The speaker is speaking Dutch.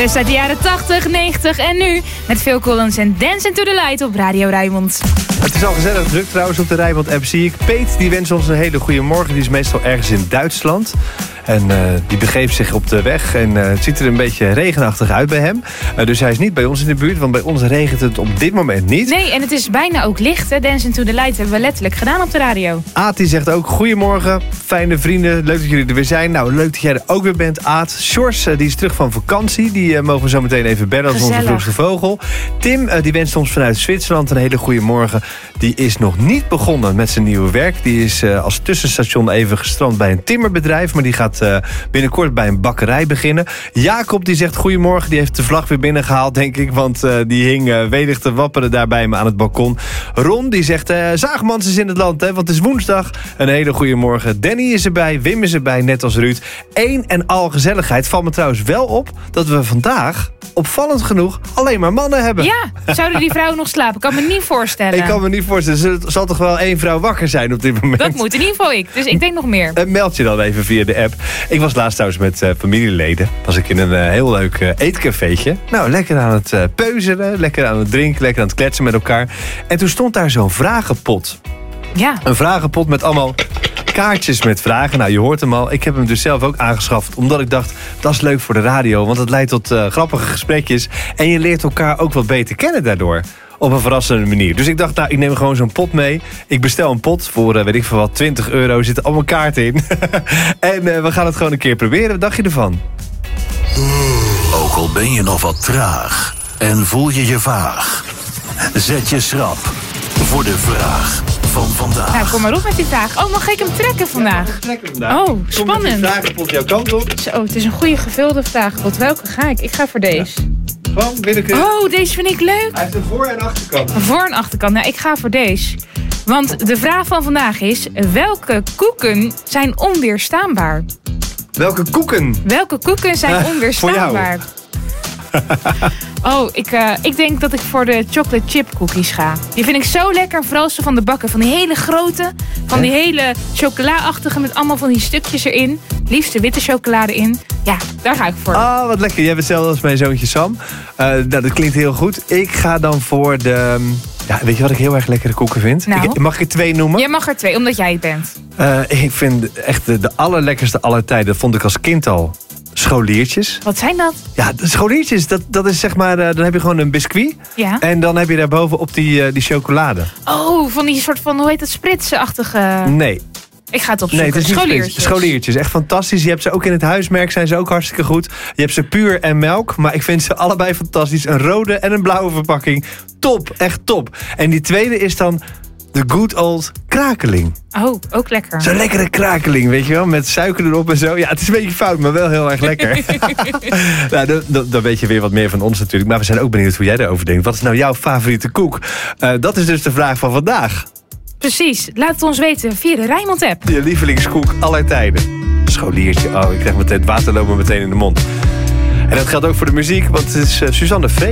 Hitjes uit de jaren 80, 90 en nu met Phil Collins en Dancing to the Light op Radio Rijnmond. Het is al gezellig druk trouwens op de Rijnmond-app, zie ik. Peet die wens ons een hele goede morgen. Die is meestal ergens in Duitsland. En die begeeft zich op de weg. En het ziet er een beetje regenachtig uit bij hem. Dus hij is niet bij ons in de buurt. Want bij ons regent het op dit moment niet. Nee, en het is bijna ook licht. Hè? Dancing to the Light hebben we letterlijk gedaan op de radio. Aad die zegt ook, goedemorgen. Fijne vrienden. Leuk dat jullie er weer zijn. Nou, leuk dat jij er ook weer bent, Aad. Sjors, die is terug van vakantie. Die mogen we zo meteen even bellen als onze vroegste vogel. Tim, die wenst ons vanuit Zwitserland een hele goede morgen. Die is nog niet begonnen met zijn nieuwe werk. Die is als tussenstation even gestrand bij een timmerbedrijf. Maar die gaat binnenkort bij een bakkerij beginnen. Jacob die zegt goedemorgen. Die heeft de vlag weer binnengehaald, denk ik. Want die hing welig te wapperen daar bij me aan het balkon. Ron die zegt Zaagmans is in het land, hè, want het is woensdag. Een hele goede morgen. Danny is erbij, Wim is erbij, net als Ruud. Eén en al gezelligheid. Valt me trouwens wel op dat we vandaag, opvallend genoeg, alleen maar mannen hebben. Ja, zouden die vrouwen nog slapen? Ik kan me niet voorstellen. Ik kan me niet voorstellen. Er zal toch wel één vrouw wakker zijn op dit moment. Dat moet in ieder geval ik. Dus ik denk nog meer. Meld je dan even via de app. Ik was laatst trouwens met familieleden. Was ik in een heel leuk eetcafeetje. Nou, lekker aan het peuzelen. Lekker aan het drinken. Lekker aan het kletsen met elkaar. En toen stond daar zo'n vragenpot. Ja. Een vragenpot met allemaal kaartjes met vragen. Nou, je hoort hem al. Ik heb hem dus zelf ook aangeschaft. Omdat ik dacht, dat is leuk voor de radio. Want het leidt tot grappige gesprekjes. En je leert elkaar ook wat beter kennen daardoor. Op een verrassende manier. Dus ik dacht, nou, ik neem gewoon zo'n pot mee. Ik bestel een pot voor, weet ik veel wat, €20. Er zitten allemaal kaarten in. En we gaan het gewoon een keer proberen. Wat dacht je ervan? Ook al ben je nog wat traag en voel je je vaag. Zet je schrap voor de vraag van vandaag. Nou, kom maar op met die vraag. Oh, mag ik hem trekken vandaag? Oh, spannend. Kom met die vragenpot jouw kant op. Zo, het is een goede gevulde vragenpot. Welke ga ik? Ik ga voor deze. Ja. Gewoon willekeurig. Oh, deze vind ik leuk. Hij heeft een voor- en achterkant. Een voor- en achterkant. Nou, ik ga voor deze. Want de vraag van vandaag is, welke koeken zijn onweerstaanbaar? Welke koeken? Welke koeken zijn onweerstaanbaar? Oh, ik denk dat ik voor de chocolate chip cookies ga. Die vind ik zo lekker, vooral zo van de bakken. Van die hele grote, van die hele chocola-achtige met allemaal van die stukjes erin. Liefst witte chocolade in. Ja, daar ga ik voor. Oh, wat lekker. Jij bent hetzelfde als mijn zoontje Sam. Nou, dat klinkt heel goed. Ik ga dan voor de... Ja, weet je wat ik heel erg lekkere koeken vind? Nou? Mag ik er 2 noemen? Jij mag er 2, omdat jij het bent. Ik vind echt de allerlekkerste aller tijden. Dat vond ik als kind al. Scholiertjes. Wat zijn dat? Ja, de scholiertjes, dat is zeg maar... dan heb je gewoon een biscuit. Ja. En dan heb je daarbovenop die chocolade. Oh, van die soort van, hoe heet het, spritsenachtige... Nee. Ik ga het opzoeken. Nee, het is niet Scholiertjes. Scholiertjes, echt fantastisch. Je hebt ze ook in het huismerk, zijn ze ook hartstikke goed. Je hebt ze puur en melk, maar ik vind ze allebei fantastisch. Een rode en een blauwe verpakking. Top, echt top. En die tweede is dan de good old krakeling. Oh, ook lekker. Zo'n lekkere krakeling, weet je wel, met suiker erop en zo. Ja, het is een beetje fout, maar wel heel erg lekker. Nou, dan weet je weer wat meer van ons natuurlijk. Maar we zijn ook benieuwd hoe jij erover denkt. Wat is nou jouw favoriete koek? Dat is dus de vraag van vandaag. Precies, laat het ons weten via de Rijnmond-app. Je lievelingskoek aller tijden. Scholiertje, oh, ik krijg meteen het water lopen meteen in de mond. En dat geldt ook voor de muziek, want het is Suzanne Freek.